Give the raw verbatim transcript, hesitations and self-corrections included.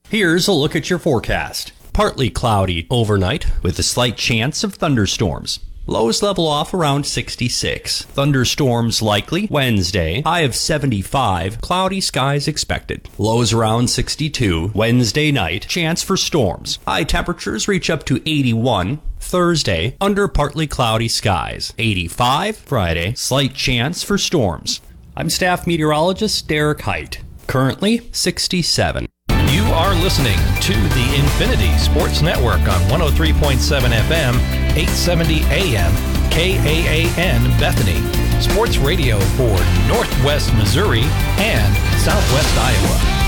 Here's a look at your forecast. Partly cloudy overnight with a slight chance of thunderstorms. Lows level off around sixty-six. Thunderstorms likely Wednesday. High of seventy-five. Cloudy skies expected. Lows around sixty-two. Wednesday night. Chance for storms. High temperatures reach up to eighty-one. Thursday. Under partly cloudy skies. eighty-five. Friday. Slight chance for storms. I'm staff meteorologist Derek Height. Currently sixty-seven. You are listening to the Infinity Sports Network on one oh three point seven F M, eight seventy A M, K A A N Bethany. Sports radio for Northwest Missouri and Southwest Iowa.